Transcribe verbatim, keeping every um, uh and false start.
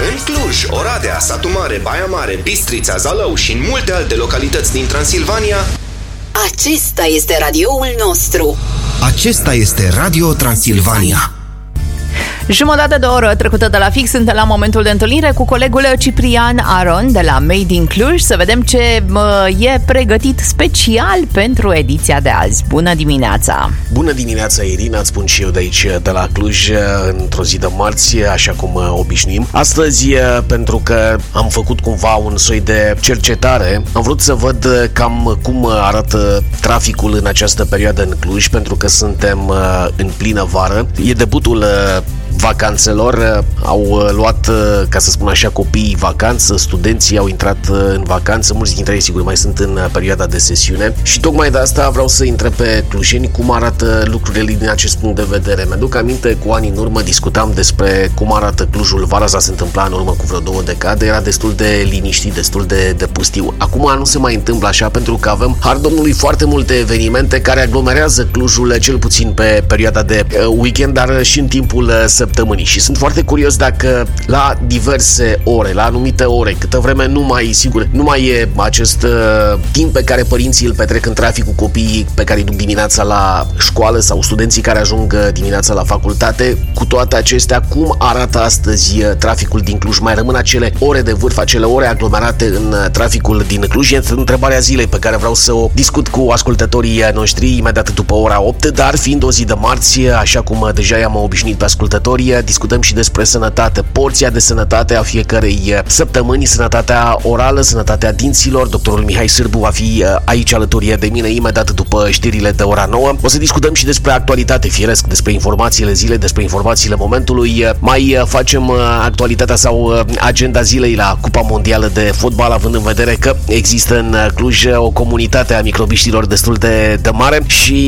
În Cluj, Oradea, Satu Mare, Baia Mare, Bistrița, Zalău și în multe alte localități din Transilvania, acesta este radioul nostru. Acesta este Radio Transilvania. Jumătate de oră trecută de la fix, suntem la momentul de întâlnire cu colegul Ciprian Aron de la Made in Cluj să vedem ce mă, e pregătit special pentru ediția de azi. Bună dimineața! Bună dimineața, Irina, îți spun și eu de aici, de la Cluj, într-o zi de marți, așa cum obișnuim. Astăzi, pentru că am făcut cumva un soi de cercetare, am vrut să văd cam cum arată traficul în această perioadă în Cluj, pentru că suntem în plină vară. E debutul vacanțelor, au luat, ca să spun așa, copiii vacanță, studenții au intrat în vacanță, mulți dintre ei sigur mai sunt în perioada de sesiune și tocmai de asta vreau să întreb pe clujeni cum arată lucrurile din acest punct de vedere. Mi-aduc aminte, cu ani în urmă discutam despre cum arată Clujul vara, asta se întâmpla în urmă cu vreo două decade, era destul de liniștit, destul de, de pustiu. Acum nu se mai întâmplă așa, pentru că avem, har Domnului, foarte multe evenimente care aglomerează Clujul, cel puțin pe perioada de weekend, dar și în timpul săptămânii. Și sunt foarte curios dacă la diverse ore, la anumite ore, câtă vreme nu mai, sigur, nu mai e acest uh, timp pe care părinții îl petrec în trafic cu copiii pe care îi duc dimineața la școală sau studenții care ajung dimineața la facultate, cu toate acestea, cum arată astăzi traficul din Cluj? Mai rămân acele ore de vârf, acele ore aglomerate în traficul din Cluj? E întrebarea zilei pe care vreau să o discut cu ascultătorii noștri imediat după ora opt, dar fiind o zi de marți, așa cum deja i-am obișnuit pe ascultătorii, discutăm și despre sănătate, porția de sănătate a fiecărei săptămâni, sănătatea orală, sănătatea dinților. Doctorul Mihai Sârbu va fi aici alături de mine imediat după știrile de ora nouă. O să discutăm și despre actualitate, firesc, despre informațiile zilei, despre informațiile momentului. Mai facem actualitatea sau agenda zilei la Cupa Mondială de Fotbal, având în vedere că există în Cluj o comunitate a microbiștilor destul de, de mare și